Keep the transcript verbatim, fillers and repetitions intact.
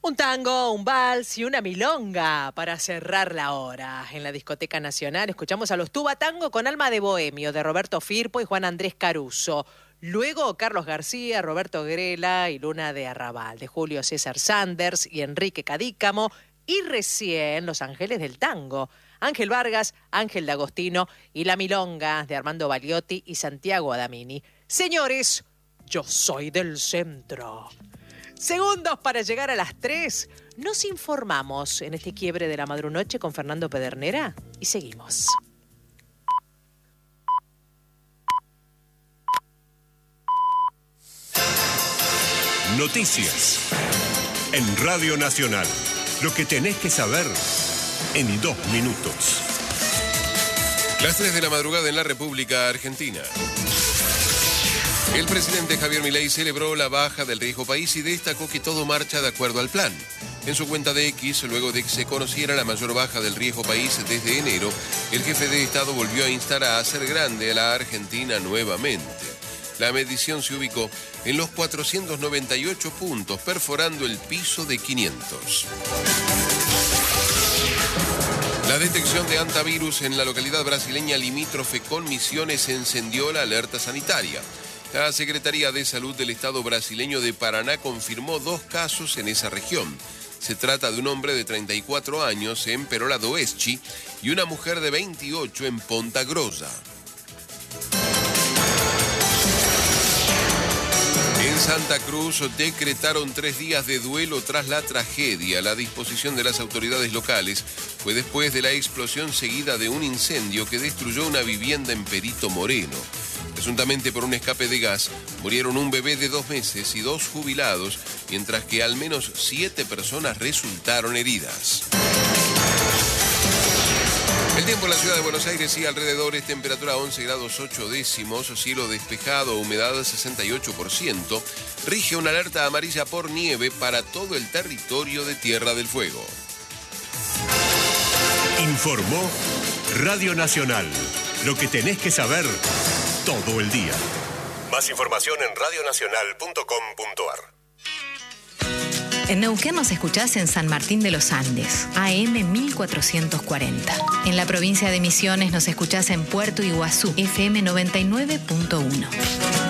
Un tango, un vals y una milonga para cerrar la hora. En la Discoteca Nacional escuchamos a los Tuba Tango con Alma de Bohemio, de Roberto Firpo y Juan Andrés Caruso. Luego Carlos García, Roberto Grela y Luna de Arrabal, de Julio César Sanders y Enrique Cadícamo. Y recién Los Ángeles del Tango, Ángel Vargas, Ángel D'Agostino y La Milonga, de Armando Baliotti y Santiago Adamini. Señores, yo soy del centro. Segundos para llegar a las tres. Nos informamos en este quiebre de la madrunoche con Fernando Pedernera y seguimos. Noticias en Radio Nacional. Lo que tenés que saber en dos minutos. Las tres de la madrugada en la República Argentina. El presidente Javier Milei celebró la baja del riesgo país y destacó que todo marcha de acuerdo al plan. En su cuenta de X, luego de que se conociera la mayor baja del riesgo país desde enero, el jefe de Estado volvió a instar a hacer grande a la Argentina nuevamente. La medición se ubicó en los cuatrocientos noventa y ocho puntos, perforando el piso de quinientos. La detección de hantavirus en la localidad brasileña limítrofe con Misiones encendió la alerta sanitaria. La Secretaría de Salud del Estado brasileño de Paraná confirmó dos casos en esa región. Se trata de un hombre de treinta y cuatro años en Perola do Oeste y una mujer de veintiocho en Ponta Grossa. En Santa Cruz decretaron tres días de duelo tras la tragedia. La disposición de las autoridades locales fue después de la explosión seguida de un incendio que destruyó una vivienda en Perito Moreno. Presuntamente por un escape de gas, murieron un bebé de dos meses y dos jubilados, mientras que al menos siete personas resultaron heridas. El tiempo en la ciudad de Buenos Aires y alrededores, temperatura once grados ocho décimos, cielo despejado, humedad sesenta y ocho por ciento, rige una alerta amarilla por nieve para todo el territorio de Tierra del Fuego. Informó Radio Nacional. Lo que tenés que saber todo el día. Más información en radio nacional punto com punto a r. En Neuquén nos escuchás en San Martín de los Andes, A M mil cuatrocientos cuarenta. En la provincia de Misiones nos escuchás en Puerto Iguazú, F M noventa y nueve punto uno.